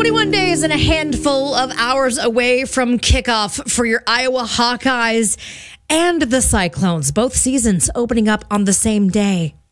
21 days and a handful of hours away from kickoff for your Iowa Hawkeyes and the Cyclones, both seasons opening up on the same day.